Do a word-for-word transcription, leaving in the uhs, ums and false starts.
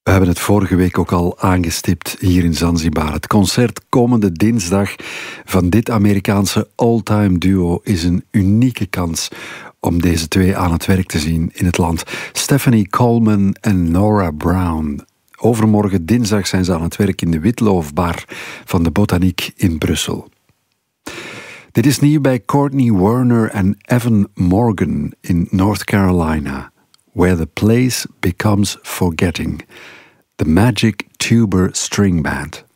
We hebben het vorige week ook al aangestipt hier in Zanzibar. Het concert komende dinsdag van dit Amerikaanse all-time duo is een unieke kans om deze twee aan het werk te zien in het land. Stephanie Coleman en Nora Brown. Overmorgen dinsdag zijn ze aan het werk in de Witloofbar van de Botaniek in Brussel. Dit is nieuw bij Courtney Werner en Evan Morgan in North Carolina. Where the Place Becomes Forgetting. The Magic Tuber String Band.